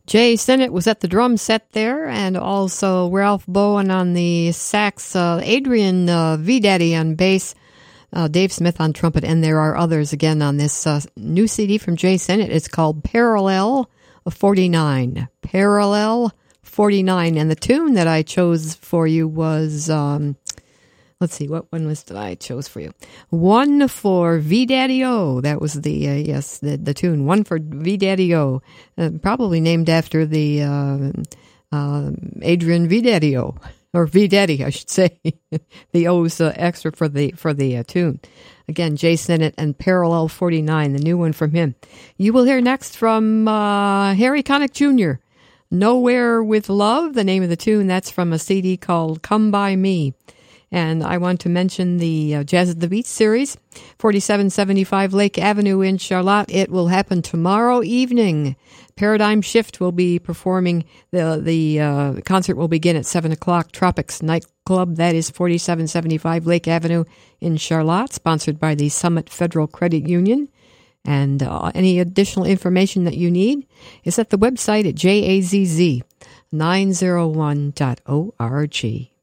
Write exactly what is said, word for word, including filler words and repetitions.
Jay Sennett was at the drum set there, and also Ralph Bowen on the sax, uh, Adrian uh, V-Daddy on bass, uh, Dave Smith on trumpet, and there are others again on this uh, new C D from Jay Sennett. It's called Parallel forty-nine. Parallel forty-nine. And the tune that I chose for you was... Um, Let's see, what one was that I chose for you? One for V-Daddy-O. That was the, uh, yes, the, the tune. One for V-Daddy-O. Uh, probably named after the uh, uh, Adrian V-Daddy-O. Or V-Daddy, I should say. The O's uh, extra for the for the uh, tune. Again, Jay Sennett and Parallel forty-nine, the new one from him. You will hear next from uh, Harry Connick Junior Nowhere with Love, the name of the tune. That's from a C D called Come By Me. And I want to mention the uh, Jazz at the Beach series, forty-seven seventy-five Lake Avenue in Charlotte. It will happen tomorrow evening. Paradigm Shift will be performing. The the uh, concert will begin at seven o'clock. Tropics Nightclub, that is forty-seven seventy-five Lake Avenue in Charlotte, sponsored by the Summit Federal Credit Union. And uh, any additional information that you need is at the website at jazz nine oh one dot org.